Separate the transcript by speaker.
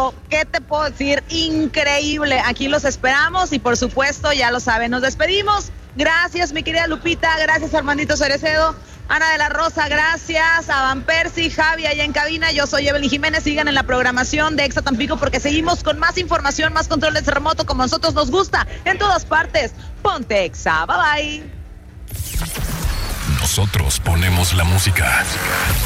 Speaker 1: pero ¿qué te puedo decir? Increíble. Aquí los esperamos y por supuesto, ya lo saben, nos despedimos. Gracias, mi querida Lupita. Gracias, Armandito Cerecedo. Ana de la Rosa, gracias. A Van Percy, Javi, allá en cabina. Yo soy Evelyn Jiménez. Sigan en la programación de Exa Tampico porque seguimos con más información, más controles remoto como a nosotros nos gusta. En todas partes. Ponte Exa. Bye, bye.
Speaker 2: Nosotros ponemos la música.